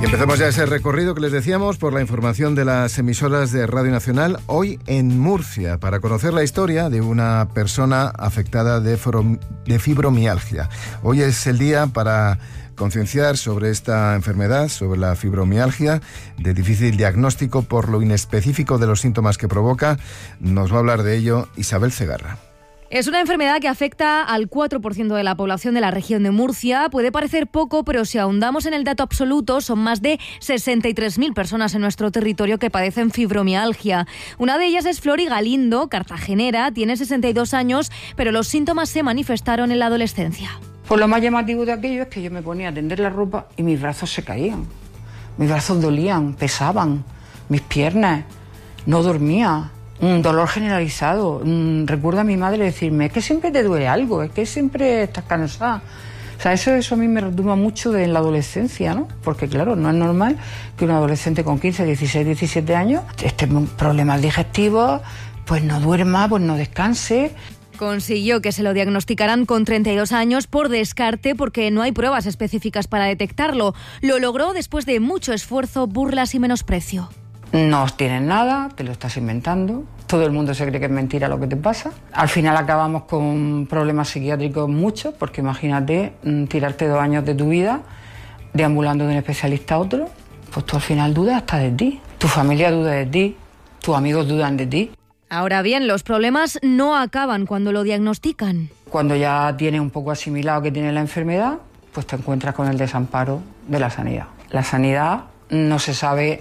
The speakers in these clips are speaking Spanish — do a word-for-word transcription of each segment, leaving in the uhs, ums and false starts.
Empezamos ya ese recorrido que les decíamos por la información de las emisoras de Radio Nacional, hoy en Murcia, para conocer la historia de una persona afectada de, fibrom- de fibromialgia. Hoy es el día para concienciar sobre esta enfermedad, sobre la fibromialgia, de difícil diagnóstico por lo inespecífico de los síntomas que provoca. Nos va a hablar de ello Isabel Segarra. Es una enfermedad que afecta al cuatro por ciento de la población de la región de Murcia. Puede parecer poco, pero si ahondamos en el dato absoluto, son más de sesenta y tres mil personas en nuestro territorio que padecen fibromialgia. Una de ellas es Flori Galindo, cartagenera, tiene sesenta y dos años, pero los síntomas se manifestaron en la adolescencia. Pues lo más llamativo de aquello es que yo me ponía a tender la ropa y mis brazos se caían. Mis brazos dolían, pesaban, mis piernas, no dormía. Un dolor generalizado. Recuerdo a mi madre decirme, es que siempre te duele algo, es que siempre estás cansada. O sea, eso, eso a mí me retumba mucho de la adolescencia, ¿no? Porque claro, no es normal que un adolescente con quince, dieciséis, diecisiete años esté con problemas digestivos, pues no duerma, pues no descanse. Consiguió que se lo diagnosticaran con treinta y dos años por descarte porque no hay pruebas específicas para detectarlo. Lo logró después de mucho esfuerzo, burlas y menosprecio. No tienen nada, te lo estás inventando, todo el mundo se cree que es mentira lo que te pasa. Al final acabamos con problemas psiquiátricos muchos, porque imagínate tirarte dos años de tu vida deambulando de un especialista a otro, pues tú al final dudas hasta de ti, tu familia duda de ti, tus amigos dudan de ti. Ahora bien, los problemas no acaban cuando lo diagnostican. Cuando ya tienes un poco asimilado que tienes la enfermedad, pues te encuentras con el desamparo de la sanidad. La sanidad no se sabe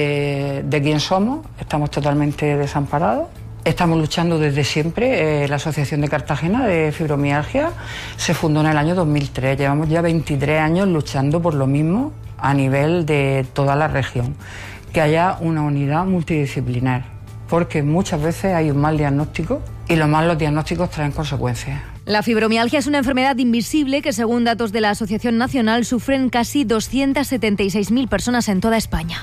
de, de quién somos, estamos totalmente desamparados. Estamos luchando desde siempre. Eh, la Asociación de Cartagena de Fibromialgia se fundó en el año dos mil tres. Llevamos ya veintitrés años luchando por lo mismo a nivel de toda la región. Que haya una unidad multidisciplinar, porque muchas veces hay un mal diagnóstico y los malos diagnósticos traen consecuencias. La fibromialgia es una enfermedad invisible que, según datos de la Asociación Nacional, sufren casi doscientas setenta y seis mil personas en toda España.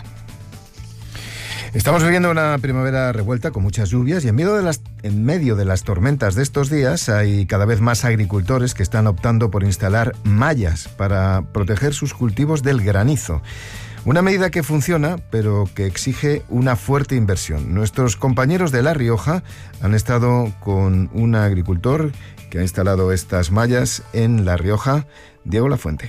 Estamos viviendo una primavera revuelta con muchas lluvias y en medio de las, en medio de las tormentas de estos días hay cada vez más agricultores que están optando por instalar mallas para proteger sus cultivos del granizo. Una medida que funciona, pero que exige una fuerte inversión. Nuestros compañeros de La Rioja han estado con un agricultor que ha instalado estas mallas en La Rioja, Diego Lafuente.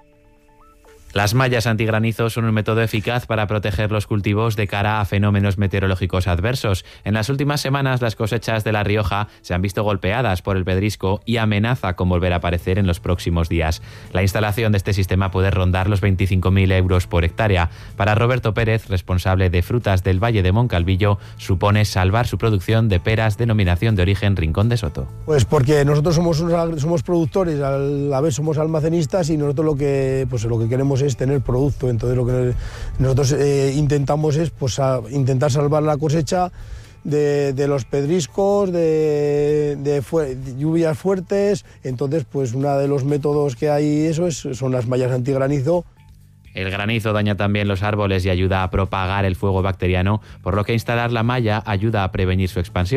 Las mallas antigranizo son un método eficaz para proteger los cultivos de cara a fenómenos meteorológicos adversos. En las últimas semanas, las cosechas de La Rioja se han visto golpeadas por el pedrisco y amenaza con volver a aparecer en los próximos días. La instalación de este sistema puede rondar los veinticinco mil euros por hectárea. Para Roberto Pérez, responsable de frutas del Valle de Moncalvillo, supone salvar su producción de peras denominación de origen Rincón de Soto. Pues porque nosotros somos, somos productores, a la vez somos almacenistas y nosotros lo que, pues lo que queremos es tener producto. Entonces lo que nosotros eh, intentamos es pues, a, intentar salvar la cosecha de, de los pedriscos, de, de, fu- de lluvias fuertes. Entonces pues uno de los métodos que hay eso es, son las mallas antigranizo. El granizo daña también los árboles y ayuda a propagar el fuego bacteriano, por lo que instalar la malla ayuda a prevenir su expansión.